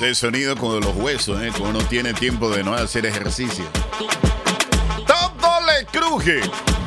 Ese sonido como de los huesos, ¿eh? Como no tiene tiempo de no hacer ejercicio. Todo le cruje.